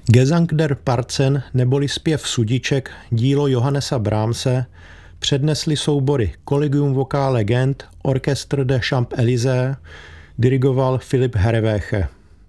Gesang der Parzen neboli zpěv sudiček, dílo Johannesa Brahmse, přednesli soubory Collegium Vocale Gent, Orchestre des Champs-Élysées, dirigoval Philipp Herreweghe.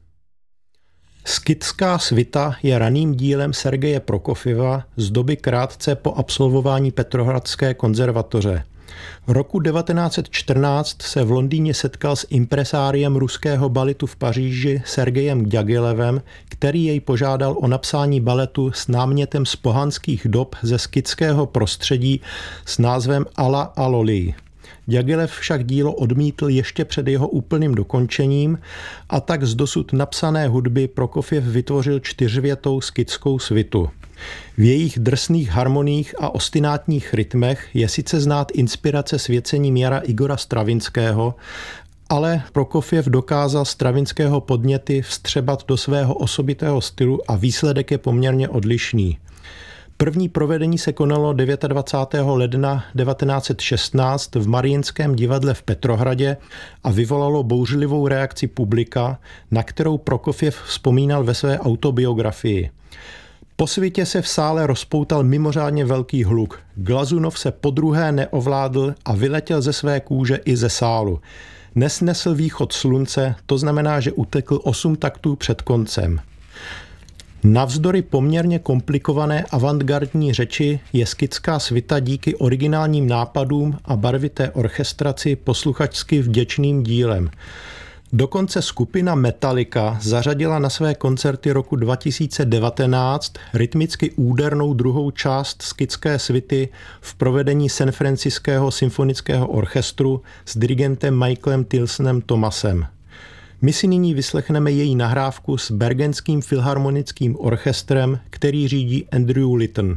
Skitská svita je raným dílem Sergeje Prokofjeva z doby krátce po absolvování Petrohradské konzervatoře. Roku 1914 se v Londýně setkal s impresáriem ruského baletu v Paříži Sergejem Djagilevem, který jej požádal o napsání baletu s námětem z pohanských dob ze skitského prostředí s názvem Alla a Loli. Djagilev však dílo odmítl ještě před jeho úplným dokončením a tak z dosud napsané hudby Prokofjev vytvořil čtyřvětou skitskou svitu. V jejich drsných harmoniích a ostinátních rytmech je sice znát inspirace svěcením jara Igora Stravinského, ale Prokofjev dokázal Stravinského podněty vstřebat do svého osobitého stylu a výsledek je poměrně odlišný. První provedení se konalo 29. ledna 1916 v Mariinském divadle v Petrohradě a vyvolalo bouřlivou reakci publika, na kterou Prokofjev vzpomínal ve své autobiografii. Po svitě se v sále rozpoutal mimořádně velký hluk. Glazunov se podruhé neovládl a vyletěl ze své kůže i ze sálu. Nesnesl východ slunce, to znamená, že utekl 8 taktů před koncem. Navzdory poměrně komplikované avantgardní řeči je skitská svita díky originálním nápadům a barvité orchestraci posluchačsky vděčným dílem. Dokonce skupina Metallica zařadila na své koncerty roku 2019 rytmicky údernou druhou část skitské svity v provedení San Francisského symfonického orchestru s dirigentem Michaelem Tilsonem Thomasem. My si nyní vyslechneme její nahrávku s Bergenským filharmonickým orchestrem, který řídí Andrew Litton.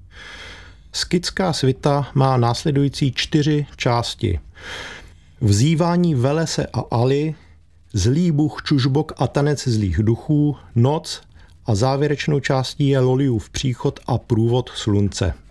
Skitská svita má následující 4 části. Vzývání Velese a Ali, Zlý bůh Čužbok a tanec zlých duchů, Noc a závěrečnou částí je Loliův příchod a průvod slunce.